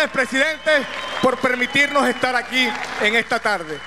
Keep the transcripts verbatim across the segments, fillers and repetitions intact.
ustedes, presidente, por permitirnos estar aquí en esta tarde.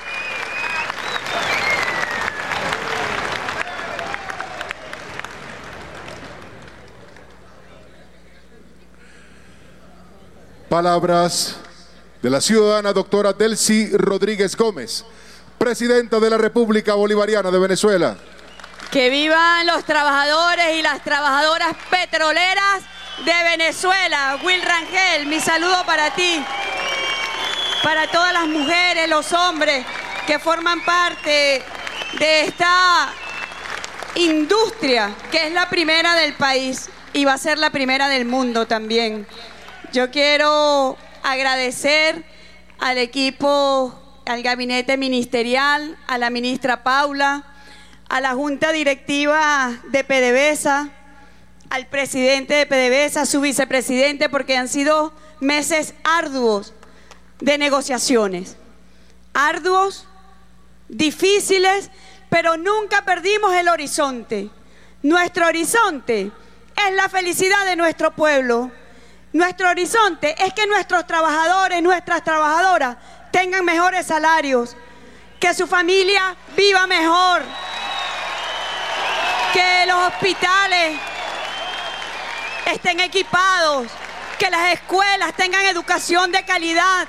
Palabras de la ciudadana doctora Delcy Rodríguez Gómez, presidenta de la República Bolivariana de Venezuela. Que vivan los trabajadores y las trabajadoras petroleras de Venezuela. Will Rangel, mi saludo para ti, para todas las mujeres, los hombres que forman parte de esta industria que es la primera del país y va a ser la primera del mundo también. Yo quiero agradecer al equipo, al gabinete ministerial, a la ministra Paula, a la junta directiva de PDVSA, al presidente de PDVSA, a su vicepresidente, porque han sido meses arduos de negociaciones. Arduos, difíciles, pero nunca perdimos el horizonte. Nuestro horizonte es la felicidad de nuestro pueblo. Nuestro horizonte es que nuestros trabajadores, nuestras trabajadoras tengan mejores salarios, que su familia viva mejor, que los hospitales estén equipados, que las escuelas tengan educación de calidad.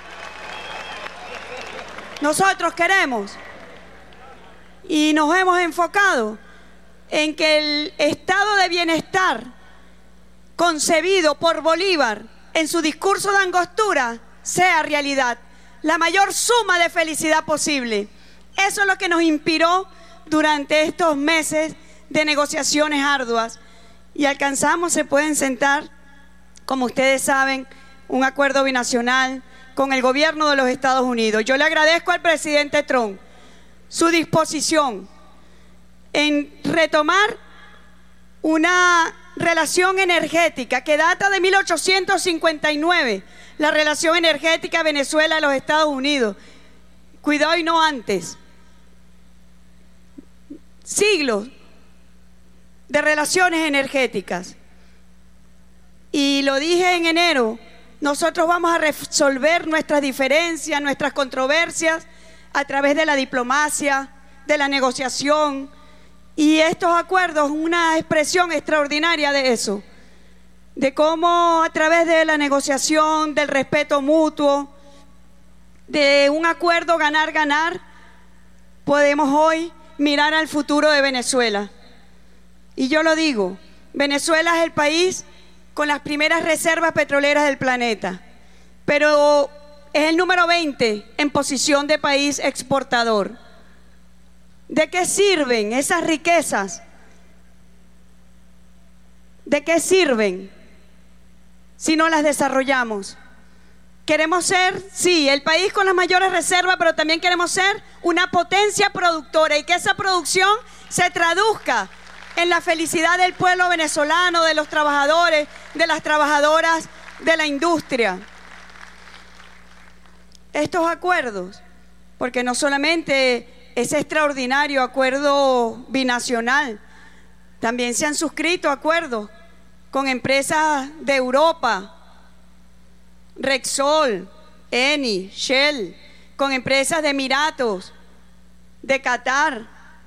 Nosotros queremos y nos hemos enfocado en que el estado de bienestar concebido por Bolívar en su discurso de Angostura sea realidad, la mayor suma de felicidad posible. Eso es lo que nos inspiró durante estos meses de negociaciones arduas y alcanzamos, se pueden sentar, como ustedes saben, un acuerdo binacional con el gobierno de los Estados Unidos. Yo le agradezco al presidente Trump su disposición en retomar una relación energética que data de mil ochocientos cincuenta y nueve, la relación energética Venezuela-los Estados Unidos. Cuidado y no antes. Siglos de relaciones energéticas. Y lo dije en enero, nosotros vamos a resolver nuestras diferencias, nuestras controversias a través de la diplomacia, de la negociación. Y estos acuerdos, una expresión extraordinaria de eso, de cómo a través de la negociación, del respeto mutuo, de un acuerdo ganar-ganar, podemos hoy mirar al futuro de Venezuela. Y yo lo digo, Venezuela es el país con las primeras reservas petroleras del planeta, pero es el número veinte en posición de país exportador. ¿De qué sirven esas riquezas? ¿De qué sirven si no las desarrollamos? Queremos ser, sí, el país con las mayores reservas, pero también queremos ser una potencia productora y que esa producción se traduzca en la felicidad del pueblo venezolano, de los trabajadores, de las trabajadoras de la industria. Estos acuerdos, porque no solamente ese extraordinario acuerdo binacional, también se han suscrito acuerdos con empresas de Europa, Repsol, Eni, Shell, con empresas de Emiratos, de Qatar.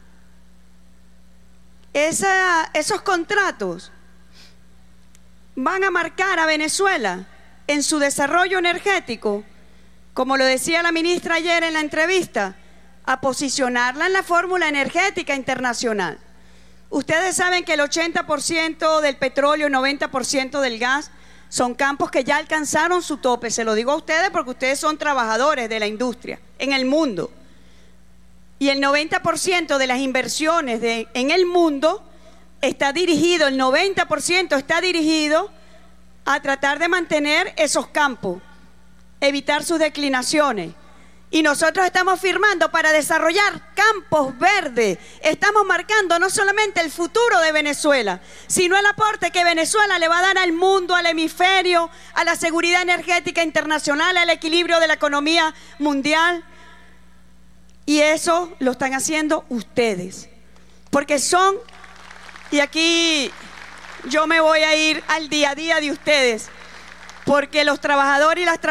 Esa, esos contratos van a marcar a Venezuela en su desarrollo energético, como lo decía la ministra ayer en la entrevista, a posicionarla en la fórmula energética internacional. Ustedes saben que el ochenta por ciento del petróleo, el noventa por ciento del gas son campos que ya alcanzaron su tope. Se lo digo a ustedes porque ustedes son trabajadores de la industria en el mundo. Y el noventa por ciento de las inversiones de, en el mundo está dirigido, el noventa por ciento está dirigido a tratar de mantener esos campos, evitar sus declinaciones. Y nosotros estamos firmando para desarrollar campos verdes. Estamos marcando no solamente el futuro de Venezuela, sino el aporte que Venezuela le va a dar al mundo, al hemisferio, a la seguridad energética internacional, al equilibrio de la economía mundial. Y eso lo están haciendo ustedes. Porque son, y aquí yo me voy a ir al día a día de ustedes, porque los trabajadores y las trabajadoras